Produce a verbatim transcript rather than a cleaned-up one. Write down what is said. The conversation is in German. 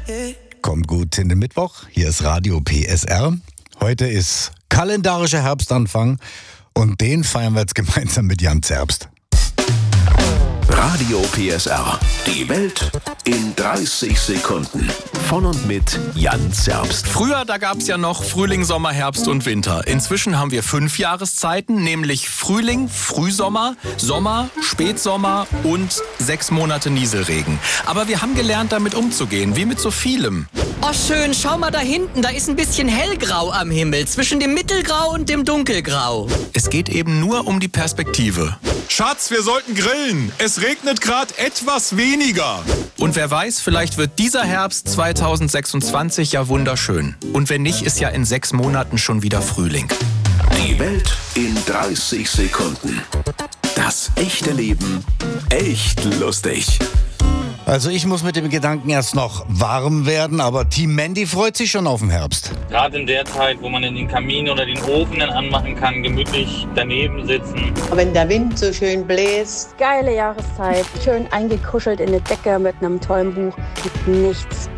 Kommt gut in den Mittwoch. Hier ist Radio P S R. Heute ist kalendarischer Herbstanfang und den feiern wir jetzt gemeinsam mit Jan Zerbst. Radio P S R. Die Welt in dreißig Sekunden. Von und mit Jan Zerbst. Früher, da gab es ja noch Frühling, Sommer, Herbst und Winter. Inzwischen haben wir fünf Jahreszeiten, nämlich Frühling, Frühsommer, Sommer, Spätsommer und sechs Monate Nieselregen. Aber wir haben gelernt, damit umzugehen, wie mit so vielem. Oh schön, schau mal da hinten, da ist ein bisschen hellgrau am Himmel, zwischen dem Mittelgrau und dem Dunkelgrau. Es geht eben nur um die Perspektive. Schatz, wir sollten grillen. Es regnet gerade etwas weniger. Und wer weiß, vielleicht wird dieser Herbst zweitausendsechsundzwanzig ja wunderschön. Und wenn nicht, ist ja in sechs Monaten schon wieder Frühling. Die Welt in dreißig Sekunden. Das echte Leben echt lustig. Also ich muss mit dem Gedanken erst noch warm werden, aber Team Mandy freut sich schon auf den Herbst. Gerade in der Zeit, wo man in den Kamin oder den Ofen dann anmachen kann, gemütlich daneben sitzen. Wenn der Wind so schön bläst. Geile Jahreszeit, schön eingekuschelt in eine Decke mit einem tollen Buch. Gibt nichts